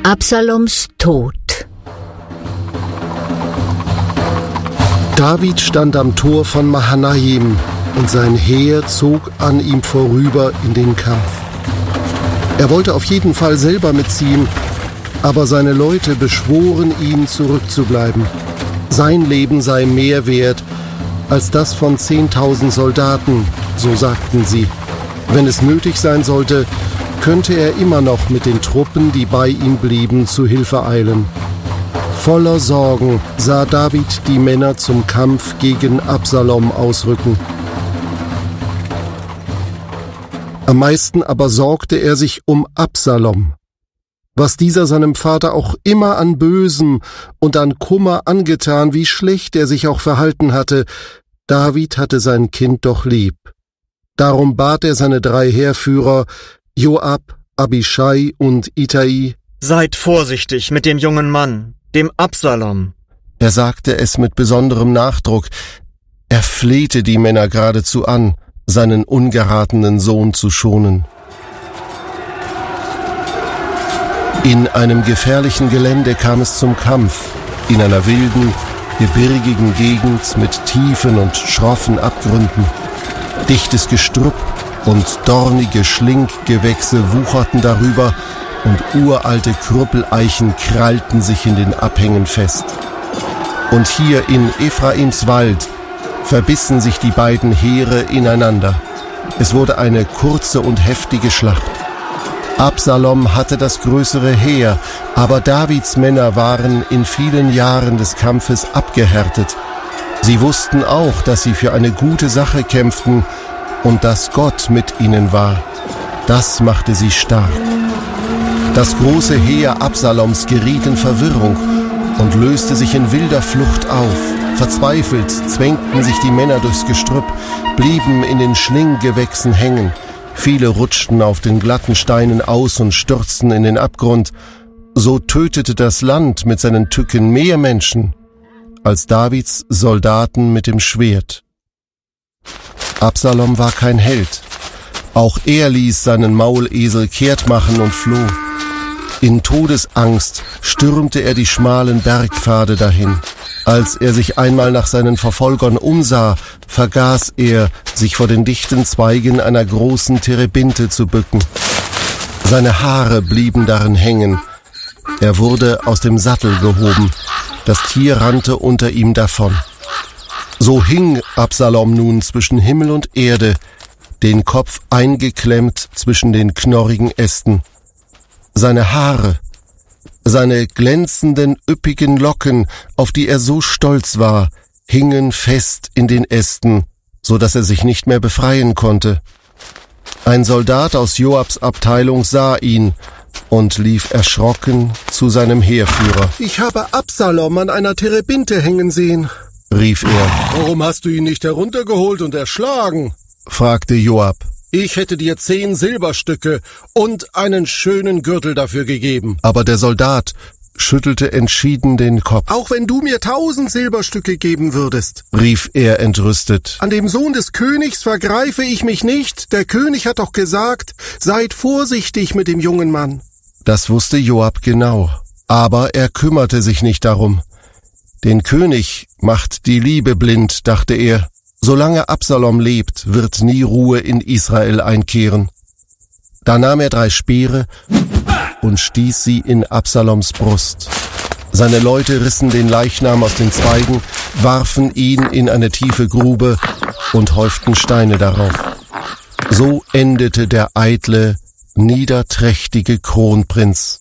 Absaloms Tod. David stand am Tor von Mahanaim und sein Heer zog an ihm vorüber in den Kampf. Er wollte auf jeden Fall selber mitziehen, aber seine Leute beschworen ihn, zurückzubleiben. Sein Leben sei mehr wert als das von 10.000 Soldaten, so sagten sie. Wenn es nötig sein sollte, könnte er immer noch mit den Truppen, die bei ihm blieben, zu Hilfe eilen. Voller Sorgen sah David die Männer zum Kampf gegen Absalom ausrücken. Am meisten aber sorgte er sich um Absalom. Was dieser seinem Vater auch immer an Bösem und an Kummer angetan, wie schlecht er sich auch verhalten hatte, David hatte sein Kind doch lieb. Darum bat er seine 3 Heerführer, Joab, Abischai und Itai: Seid vorsichtig mit dem jungen Mann, dem Absalom. Er sagte es mit besonderem Nachdruck. Er flehte die Männer geradezu an, seinen ungeratenen Sohn zu schonen. In einem gefährlichen Gelände kam es zum Kampf, in einer wilden, gebirgigen Gegend mit tiefen und schroffen Abgründen. Dichtes Gestrüpp und dornige Schlinggewächse wucherten darüber und uralte Krüppeleichen krallten sich in den Abhängen fest. Und hier in Ephraims Wald verbissen sich die beiden Heere ineinander. Es wurde eine kurze und heftige Schlacht. Absalom hatte das größere Heer, aber Davids Männer waren in vielen Jahren des Kampfes abgehärtet. Sie wussten auch, dass sie für eine gute Sache kämpften und dass Gott mit ihnen war. Das machte sie stark. Das große Heer Absaloms geriet in Verwirrung und löste sich in wilder Flucht auf. Verzweifelt zwängten sich die Männer durchs Gestrüpp, blieben in den Schlinggewächsen hängen. Viele rutschten auf den glatten Steinen aus und stürzten in den Abgrund. So tötete das Land mit seinen Tücken mehr Menschen als Davids Soldaten mit dem Schwert. Absalom war kein Held. Auch er ließ seinen Maulesel kehrt machen und floh. In Todesangst stürmte er die schmalen Bergpfade dahin. Als er sich einmal nach seinen Verfolgern umsah, vergaß er, sich vor den dichten Zweigen einer großen Terebinte zu bücken. Seine Haare blieben darin hängen. Er wurde aus dem Sattel gehoben. Das Tier rannte unter ihm davon. So hing Absalom nun zwischen Himmel und Erde, den Kopf eingeklemmt zwischen den knorrigen Ästen. Seine Haare, seine glänzenden, üppigen Locken, auf die er so stolz war, hingen fest in den Ästen, so dass er sich nicht mehr befreien konnte. Ein Soldat aus Joabs Abteilung sah ihn und lief erschrocken zu seinem Heerführer. »Ich habe Absalom an einer Terebinte hängen sehen«, rief er. »Warum hast du ihn nicht heruntergeholt und erschlagen?« fragte Joab. »Ich hätte dir 10 Silberstücke und einen schönen Gürtel dafür gegeben.« Aber der Soldat schüttelte entschieden den Kopf. »Auch wenn du mir 1000 Silberstücke geben würdest«, rief er entrüstet. »An dem Sohn des Königs vergreife ich mich nicht. Der König hat doch gesagt, seid vorsichtig mit dem jungen Mann.« Das wusste Joab genau, aber er kümmerte sich nicht darum. Den König macht die Liebe blind, dachte er. Solange Absalom lebt, wird nie Ruhe in Israel einkehren. Da nahm er 3 Speere und stieß sie in Absaloms Brust. Seine Leute rissen den Leichnam aus den Zweigen, warfen ihn in eine tiefe Grube und häuften Steine darauf. So endete der eitle, niederträchtige Kronprinz.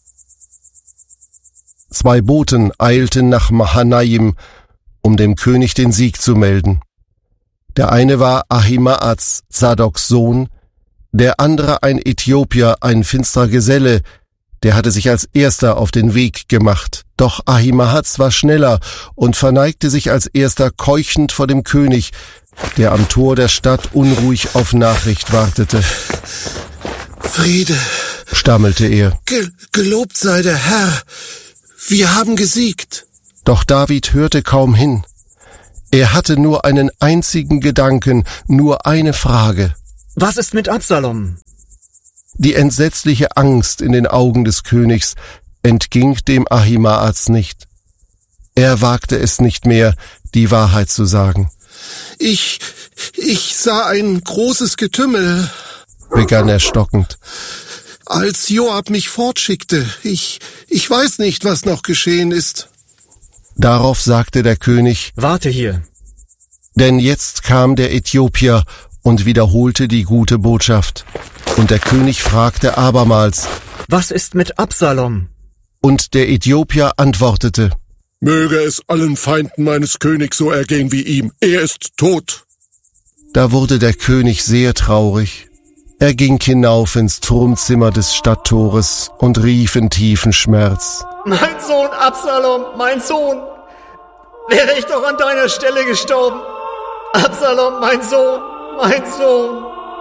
2 Boten eilten nach Mahanaim, um dem König den Sieg zu melden. Der eine war Ahimaaz, Zadoks Sohn, der andere ein Äthiopier, ein finsterer Geselle, der hatte sich als erster auf den Weg gemacht. Doch Ahimaaz war schneller und verneigte sich als erster keuchend vor dem König, der am Tor der Stadt unruhig auf Nachricht wartete. »Friede«, stammelte er. »Gelobt sei der Herr, wir haben gesiegt.« Doch David hörte kaum hin. Er hatte nur einen einzigen Gedanken, nur eine Frage. Was ist mit Absalom? Die entsetzliche Angst in den Augen des Königs entging dem Ahimaaz nicht. Er wagte es nicht mehr, die Wahrheit zu sagen. Ich sah ein großes Getümmel, begann er stockend. als Joab mich fortschickte. Ich weiß nicht, was noch geschehen ist. Darauf sagte der König: Warte hier. Denn jetzt kam der Äthiopier und wiederholte die gute Botschaft. Und der König fragte abermals: Was ist mit Absalom? Und der Äthiopier antwortete: Möge es allen Feinden meines Königs so ergehen wie ihm. Er ist tot. Da wurde der König sehr traurig. Er ging hinauf ins Turmzimmer des Stadttores und rief in tiefen Schmerz: Mein Sohn Absalom, mein Sohn! Wäre ich doch an deiner Stelle gestorben! Absalom, mein Sohn, mein Sohn!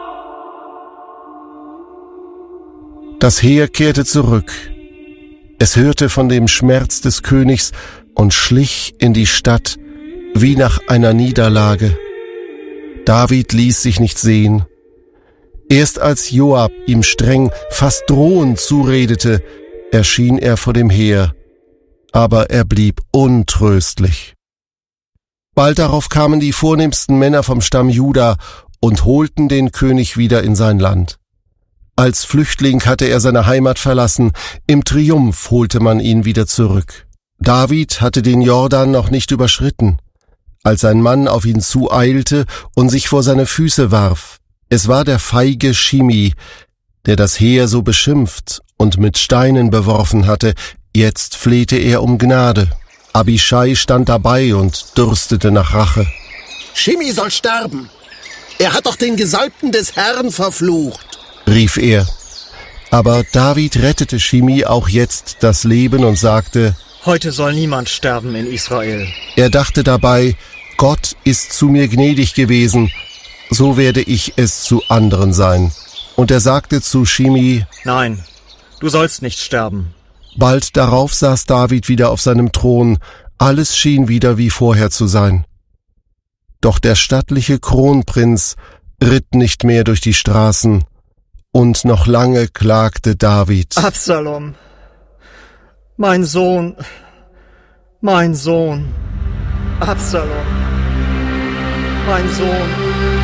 Das Heer kehrte zurück. Es hörte von dem Schmerz des Königs und schlich in die Stadt wie nach einer Niederlage. David ließ sich nicht sehen. Erst als Joab ihm streng, fast drohend zuredete, erschien er vor dem Heer, aber er blieb untröstlich. Bald darauf kamen die vornehmsten Männer vom Stamm Juda und holten den König wieder in sein Land. Als Flüchtling hatte er seine Heimat verlassen, im Triumph holte man ihn wieder zurück. David hatte den Jordan noch nicht überschritten, als ein Mann auf ihn zueilte und sich vor seine Füße warf. Es war der feige Shimi, der das Heer so beschimpft und mit Steinen beworfen hatte. Jetzt flehte er um Gnade. Abischai stand dabei und dürstete nach Rache. Shimi soll sterben. Er hat doch den Gesalbten des Herrn verflucht, rief er. Aber David rettete Shimi auch jetzt das Leben und sagte: Heute soll niemand sterben in Israel. Er dachte dabei: Gott ist zu mir gnädig gewesen, so werde ich es zu anderen sein. Und er sagte zu Shimi: Nein, du sollst nicht sterben. Bald darauf saß David wieder auf seinem Thron, alles schien wieder wie vorher zu sein. Doch der stattliche Kronprinz ritt nicht mehr durch die Straßen, und noch lange klagte David: Absalom, mein Sohn, mein Sohn, Absalom, mein Sohn.